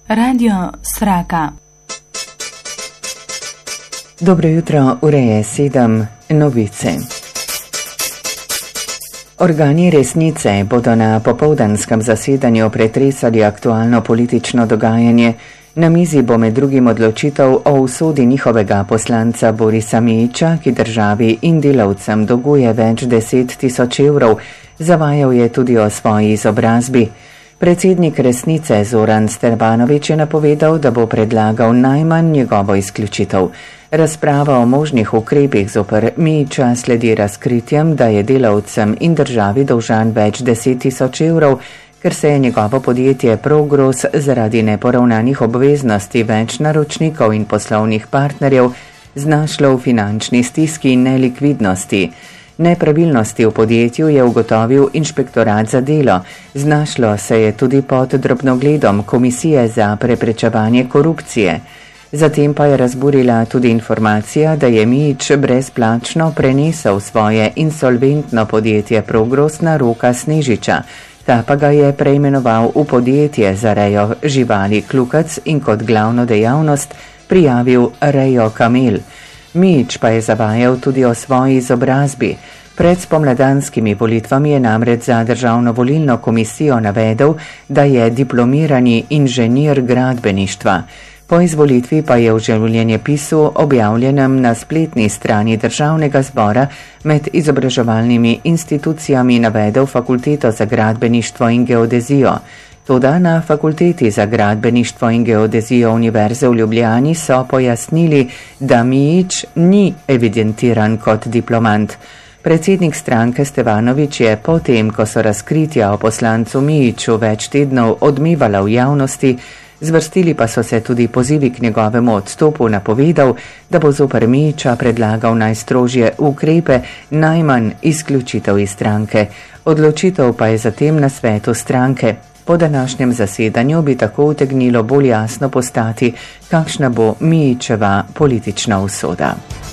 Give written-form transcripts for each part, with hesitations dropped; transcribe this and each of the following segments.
Radio Sraka. Dobro jutro, ure je 7, novice. Organi resnice bodo na popoldanskem zasedanju pretresali aktualno politično dogajanje. Na mizi bo med drugim odločitev o usodi njihovega poslanca Borisa Mijića, ki državi in delavcem dolguje več 10.000 evrov. Zavajal je tudi o svoji izobrazbi. Predsednik resnice Zoran Sterbanović je napovedal, da bo predlagal najmanj njegovo izključitev. Razprava o možnih ukrepih zoper Mijića sledi razkritjem, da je delavcem in državi dolžan več 10.000 evrov, ker se je njegovo podjetje Progros zaradi neporavnanih obveznosti več naročnikov in poslovnih partnerjev znašlo v finančni stiski in nelikvidnosti. Nepravilnosti v podjetju je ugotovil inšpektorat za delo. Znašlo se je tudi pod drobnogledom Komisije za preprečevanje korupcije. Zatem pa je razburila tudi informacija, da je Mijić brezplačno prenesel svoje insolventno podjetje Progros na Roka Snežiča. Ta pa ga je preimenoval v podjetje za rejo živali Klukac in kot glavno dejavnost prijavil rejo kamel. Mijić pa je zavajal tudi o svoji izobrazbi. Pred spomladanskimi volitvami je namreč za Državno volilno komisijo navedel, da je diplomirani inženir gradbeništva. Po izvolitvi pa je v življenjepisu, objavljenem na spletni strani Državnega zbora, med izobraževalnimi institucijami navedel Fakulteto za gradbeništvo in geodezijo. Toda na Fakulteti za gradbeništvo in geodezijo Univerze v Ljubljani so pojasnili, da Mijić ni evidentiran kot diplomant. Predsednik stranke Stevanović je potem, ko so razkritja o poslancu Mijiću več tednov odmevala v javnosti, zvrstili pa so se tudi pozivi k njegovemu odstopu, napovedal, da bo zoper Mijića predlagal najstrožje ukrepe, najmanj izključitev iz stranke. Odločitev pa je zatem na svetu stranke. Po današnjem zasedanju bi tako utegnilo bolj jasno postati, kakšna bo Mijićeva politična usoda.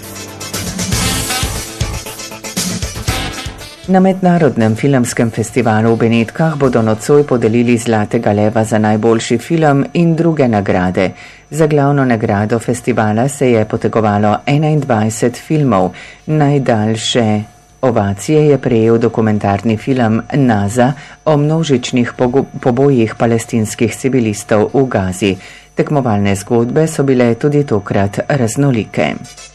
Na Mednarodnem filmskem festivalu v Benetkah bodo nocoj podelili Zlatega leva za najboljši film in druge nagrade. Za glavno nagrado festivala se je potegovalo 21 filmov. Najdaljše ovacije je prejel dokumentarni film Naza o množičnih pobojih palestinskih civilistov v Gazi. Tekmovalne zgodbe so bile tudi tokrat raznolike.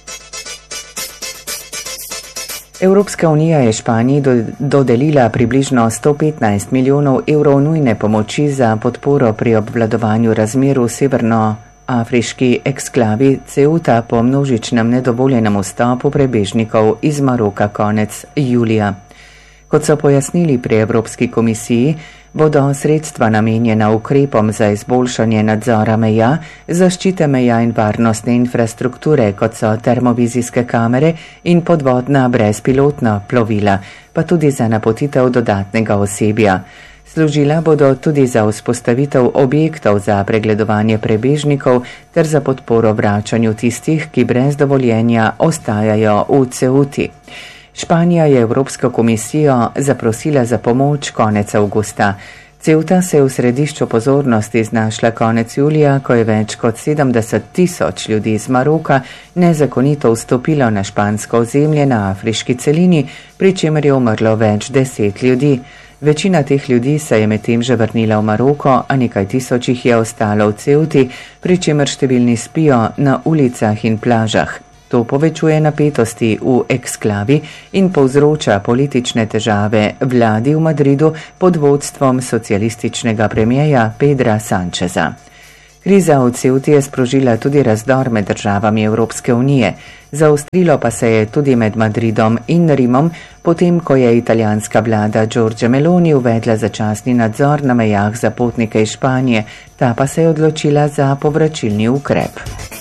Evropska unija je Španiji dodelila približno 115 milijonov evrov nujne pomoči za podporo pri obvladovanju razmer v severnoafriški eksklavi Ceuta po množičnem nedovoljenem vstopu prebežnikov iz Maroka konec julija. Kot so pojasnili pri Evropski komisiji, bodo sredstva namenjena ukrepom za izboljšanje nadzora meja, zaščite meja in varnostne infrastrukture, kot so termovizijske kamere in podvodna brezpilotna plovila, pa tudi za napotitev dodatnega osebja. Služila bodo tudi za vzpostavitev objektov za pregledovanje prebežnikov ter za podporo vračanju tistih, ki brez dovoljenja ostajajo v Ceuti. Španija je Evropsko komisijo zaprosila za pomoč konec avgusta. Ceuta se je v središču pozornosti znašla konec julija, ko je več kot 70.000 ljudi iz Maroka nezakonito vstopilo na špansko ozemlje na afriški celini, pri čemer je umrlo več 10 ljudi. Večina teh ljudi se je medtem že vrnila v Maroko, a nekaj tisoč jih je ostalo v Ceuti, pri čemer številni spijo na ulicah in plažah. To povečuje napetosti v eksklavi in povzroča politične težave vladi v Madridu pod vodstvom socialističnega premijeja Pedra Sancheza. Kriza v Ceuti je sprožila tudi razdor med državami Evropske unije. Zaostrilo pa se je tudi med Madridom in Rimom, potem ko je italijanska vlada Giorgia Meloni uvedla začasni nadzor na mejah za potnike iz Španije, ta pa se je odločila za povračilni ukrep.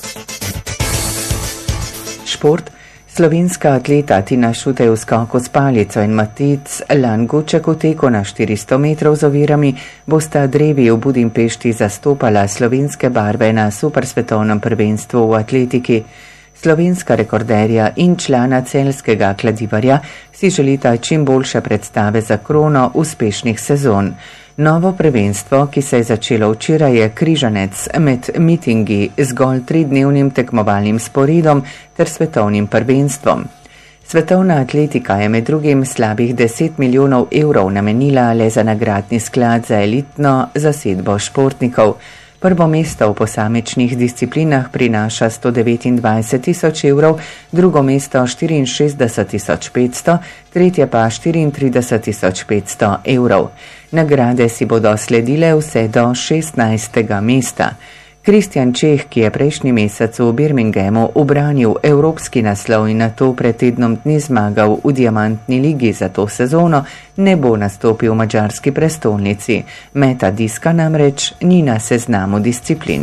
Šport. Slovenska atleta Tina Šutej v skoku s palico in Matic Languček v teku na 400 metrov z ovirami bosta drevi v Budimpešti zastopala slovenske barve na supersvetovnem prvenstvu v atletiki. Slovenska rekorderja in člana celjskega kladivarja si želita čim boljše predstave za krono uspešnih sezon. Novo prvenstvo, ki se je začelo včeraj, je križanec med mitingi, zgolj 3-dnevnim tekmovalnim sporedom ter svetovnim prvenstvom. Svetovna atletika je med drugim slabih 10 milijonov evrov namenila le za nagradni sklad za elitno zasedbo športnikov. Prvo mesto v posamičnih disciplinah prinaša 129 tisoč evrov, drugo mesto 64 tisoč 500, tretje pa 34 tisoč 500 evrov. Nagrade si bodo sledile vse do 16. mesta. Kristjan Čeh, ki je prejšnji mesec v Birminghamu ubranil evropski naslov in nato pred tednom dni zmagal v diamantni ligi za to sezono, ne bo nastopil v madžarski prestolnici. Meta diska namreč ni na seznamu disciplin.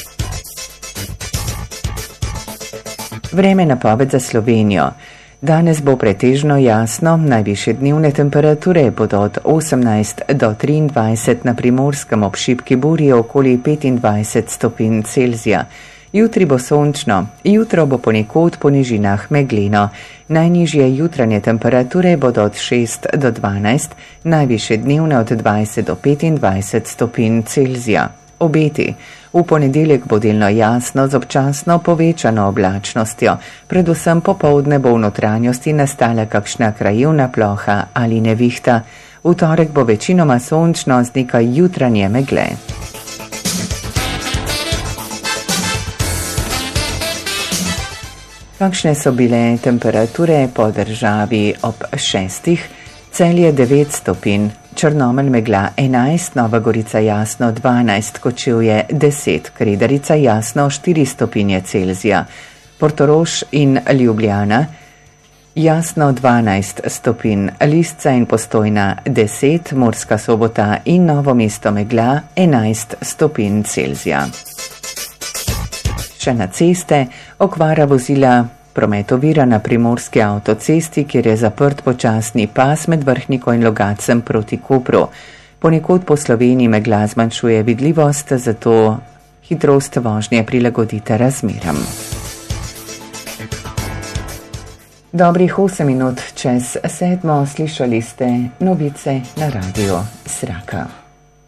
Vreme napoved za Slovenijo. Danes bo pretežno jasno, najvišje dnevne temperature bodo od 18 do 23 na Primorskem, ob šibki burji okoli 25 stopinj Celzija. Jutri bo sončno, jutro bo ponekod po nižinah megleno. Najnižje jutranje temperature bodo od 6 do 12, najvišje dnevne od 20 do 25 stopinj Celzija. Obeti. V ponedeljek bo delno jasno z občasno povečano oblačnostjo. Predvsem popoldne bo v notranjosti nastala kakšna krajevna ploha ali nevihta. V torek bo večinoma sončno z nekaj jutranje megle. Kakšne so bile temperature po državi ob 6? Celje 9 stopinj, Črnomelj megla 11, Nova Gorica jasno 12, Kočevje 10, Kredarica jasno 4 stopinje Celzija, Portorož in Ljubljana jasno 12 stopinj, Lisca in Postojna 10, Murska Sobota in Novo mesto megla 11 stopinj Celzija. Še na ceste, okvara vozila. Promet ovira na primorski avtocesti, kjer je zaprt počasni pas med Vrhniko in Logatcem proti Kopru. Ponekod po Sloveniji megla zmanjšuje vidljivost, zato hitrost vožnje prilagodite razmeram. Dobrih 8 minut čez 7 slišali ste novice na radiu Sraka.